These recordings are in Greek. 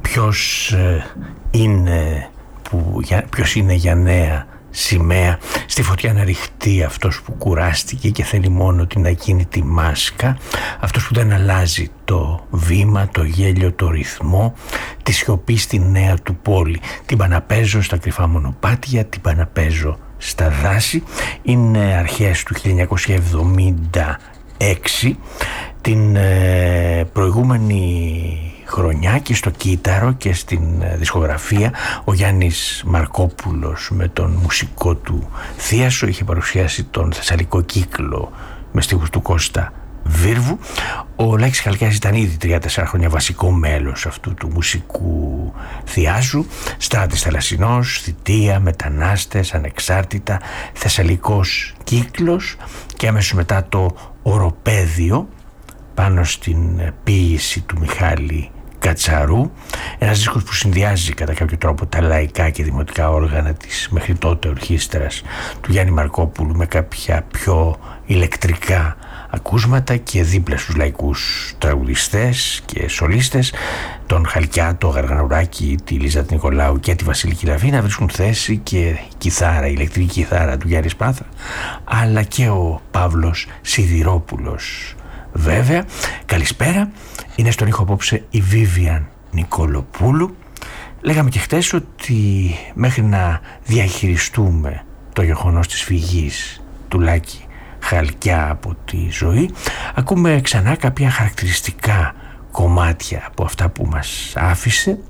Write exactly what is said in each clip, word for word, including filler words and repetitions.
ποιος ε, είναι, που, για, ποιος είναι για νέα σημαία, στη φωτιά να ρηχτεί αυτός που κουράστηκε και θέλει μόνο την ακίνητη μάσκα, αυτός που δεν αλλάζει το βήμα, το γέλιο, το ρυθμό, τη σιωπή στη νέα του πόλη. Την παναπέζω στα κρυφά μονοπάτια, την παναπέζω στα δάση. Είναι αρχές του χίλια εννιακόσια εβδομήντα έξι. Την ε, προηγούμενη χρονιά και στο κύτταρο και στην δισκογραφία ο Γιάννης Μαρκόπουλος με τον μουσικό του θίασο είχε παρουσιάσει τον Θεσσαλικό Κύκλο με στίχους του Κώστα Βίρβου. Ο Λάκης Χαλκιάς ήταν ήδη τρία τέσσερα χρόνια βασικό μέλος αυτού του μουσικού θειάζου. Στράτης Θαλασσινός, Θητεία, Μετανάστες, Ανεξάρτητα, Θεσσαλικός Κύκλος και αμέσως μετά το Οροπέδιο πάνω στην ποίηση του Μιχάλη Κατσαρού, ένας δίσκος που συνδυάζει κατά κάποιο τρόπο τα λαϊκά και δημοτικά όργανα της μέχρι τότε ορχήστρας του Γιάννη Μαρκόπουλου με κάποια πιο ηλεκτρικά ακούσματα και δίπλα στους λαϊκούς τραγουδιστές και σολίστες, τον Χαλκιά, τον Γαργανουράκη, τη Λίζα Νικολάου και τη Βασιλική Λαβή να βρίσκουν θέση και η κιθάρα, η ηλεκτρική κιθάρα του Γιάννη Σπάθρα, αλλά και ο Παύλος Σιδηρόπουλος. Βέβαια, καλησπέρα, είναι στον ήχο απόψε η Βίβιαν Νικολοπούλου. Λέγαμε και χτες ότι μέχρι να διαχειριστούμε το γεγονός της φυγής του Λάκη Χαλκιά από τη ζωή, ακούμε ξανά κάποια χαρακτηριστικά κομμάτια από αυτά που μας άφησε,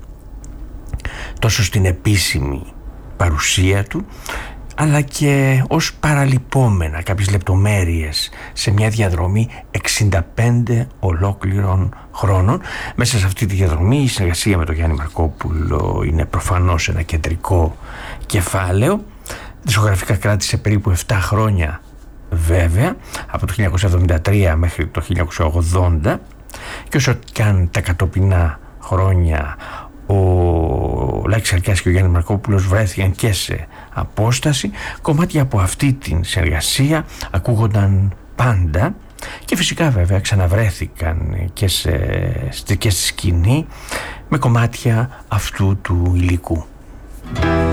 τόσο στην επίσημη παρουσία του, αλλά και ως παραλυπόμενα κάποιες λεπτομέρειες σε μια διαδρομή εξήντα πέντε ολόκληρων χρόνων. Μέσα σε αυτή τη διαδρομή η συνεργασία με τον Γιάννη Μαρκόπουλο είναι προφανώς ένα κεντρικό κεφάλαιο. Δισκογραφικά κράτησε περίπου επτά χρόνια βέβαια, από το χίλια εννιακόσια εβδομήντα τρία μέχρι το χίλια εννιακόσια ογδόντα, και όσο και αν τα κατοπινά χρόνια ο Λάκης Χαλκιάς και ο Γιάννης Μαρκόπουλος βρέθηκαν και σε απόσταση, κομμάτια από αυτή την συνεργασία ακούγονταν πάντα και φυσικά βέβαια ξαναβρέθηκαν και, σε, και στη σκηνή με κομμάτια αυτού του υλικού.